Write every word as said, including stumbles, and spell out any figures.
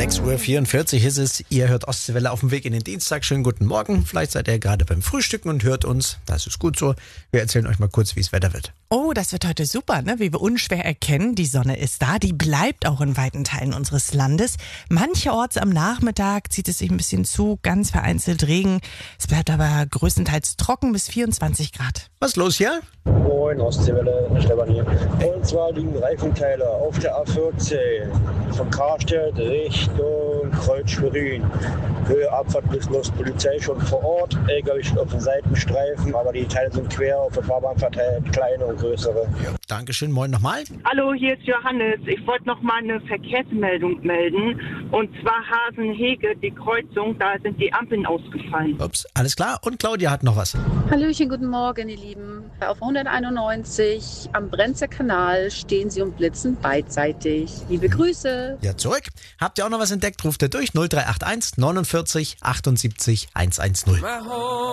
sechs Uhr vierundvierzig ist es. Ihr hört Ostseewelle auf dem Weg in den Dienstag. Schönen guten Morgen. Vielleicht seid ihr gerade beim Frühstücken und hört uns. Das ist gut so. Wir erzählen euch mal kurz, wie es Wetter wird. Oh, das wird heute super, ne? Wie wir unschwer erkennen, die Sonne ist da, die bleibt auch in weiten Teilen unseres Landes. Mancherorts am Nachmittag zieht es sich ein bisschen zu, ganz vereinzelt Regen. Es bleibt aber größtenteils trocken bis vierundzwanzig Grad. Was ist los hier? Moin, Ostseewelle, Stefan hier. Und zwar liegen Reifenteile auf der A vierzehn von Karstedt Richtung Kreuz-Schwerin. Höhe Abfahrt bis los, Polizei schon vor Ort, L K W steht auf den Seitenstreifen, aber die Teile sind quer auf der Fahrbahn verteilt, kleine und größere. Ja, Dankeschön, moin nochmal. Hallo, hier ist Johannes. Ich wollte noch mal eine Verkehrsmeldung melden. Und zwar Hasenhege, die Kreuzung, da sind die Ampeln ausgefallen. Ups, alles klar. Und Claudia hat noch was. Hallöchen, guten Morgen, ihr Lieben. Auf hunderteinundneunzig am Brenzer Kanal stehen sie und blitzen beidseitig. Liebe Grüße. Ja, zurück. Habt ihr auch noch was entdeckt? Ruft ihr durch null drei acht eins neunundvierzig achtundsiebzig hundertzehn.